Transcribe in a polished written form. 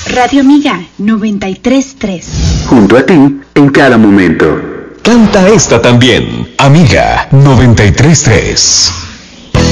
Radio Amiga 93.3. Junto a ti en cada momento. Canta esta también, Amiga 93.3.